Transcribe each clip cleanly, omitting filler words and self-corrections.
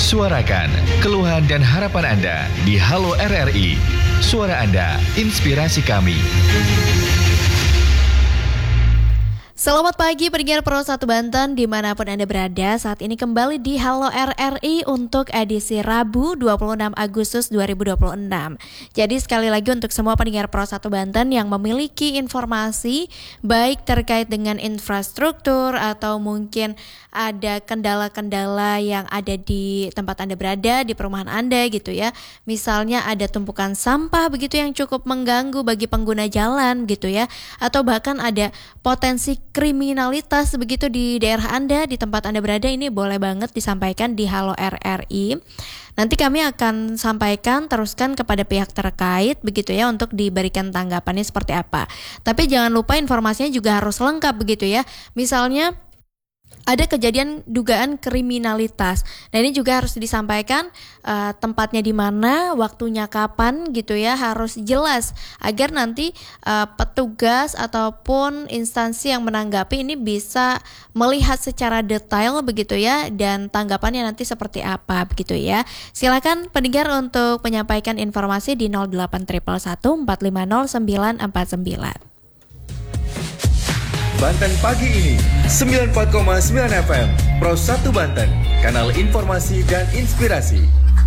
Suarakan keluhan dan harapan Anda di Halo RRI. Suara Anda, inspirasi kami. Selamat pagi pendengar Pro 1 Banten dimanapun Anda berada. Saat ini kembali di Halo RRI untuk edisi Rabu 26 Agustus 2026. Jadi sekali lagi untuk semua pendengar Pro 1 Banten yang memiliki informasi baik terkait dengan infrastruktur atau mungkin ada kendala-kendala yang ada di tempat Anda berada, di perumahan Anda gitu ya. Misalnya ada tumpukan sampah begitu yang cukup mengganggu bagi pengguna jalan gitu ya. Atau bahkan ada potensi kriminalitas begitu di daerah Anda, di tempat Anda berada, ini boleh banget disampaikan di Halo RRI. Nanti kami akan sampaikan, teruskan kepada pihak terkait begitu ya untuk diberikan tanggapannya seperti apa. Tapi jangan lupa informasinya juga harus lengkap begitu ya. Misalnya ada kejadian dugaan kriminalitas. Nah ini juga harus disampaikan tempatnya di mana, waktunya kapan gitu ya, harus jelas agar nanti petugas ataupun instansi yang menanggapi ini bisa melihat secara detail begitu ya, dan tanggapannya nanti seperti apa begitu ya. Silakan pendengar untuk menyampaikan informasi di 08111 450 949. Banten Pagi ini 94,9 FM Pro 1 Banten, kanal informasi dan inspirasi.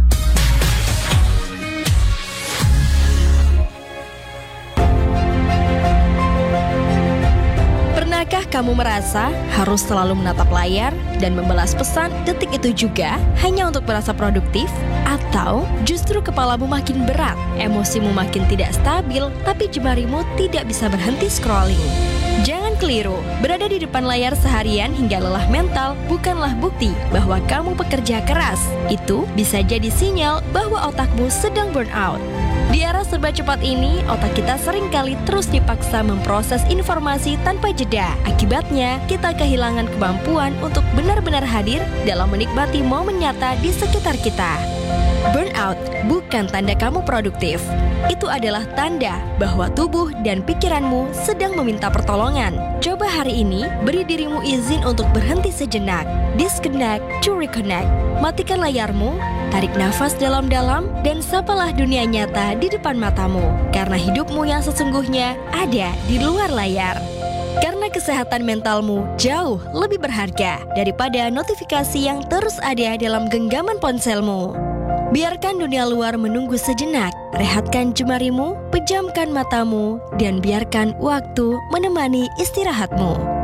Pernahkah kamu merasa harus selalu menatap layar dan membalas pesan detik itu juga hanya untuk merasa produktif? Atau justru kepalamu makin berat, emosimu makin tidak stabil, tapi jemarimu tidak bisa berhenti scrolling? Jangan keliru, berada di depan layar seharian hingga lelah mental bukanlah bukti bahwa kamu pekerja keras. Itu bisa jadi sinyal bahwa otakmu sedang burn out. Di era serba cepat ini, otak kita seringkali terus dipaksa memproses informasi tanpa jeda. Akibatnya, kita kehilangan kemampuan untuk benar-benar hadir dalam menikmati momen nyata di sekitar kita. Burnout bukan tanda kamu produktif. Itu adalah tanda bahwa tubuh dan pikiranmu sedang meminta pertolongan. Coba hari ini, beri dirimu izin untuk berhenti sejenak. Disconnect to reconnect. Matikan layarmu, tarik nafas dalam-dalam, dan sapalah dunia nyata di depan matamu. Karena hidupmu yang sesungguhnya ada di luar layar. Karena kesehatan mentalmu jauh lebih berharga daripada notifikasi yang terus ada dalam genggaman ponselmu. Biarkan dunia luar menunggu sejenak, rehatkan jemarimu, pejamkan matamu, dan biarkan waktu menemani istirahatmu.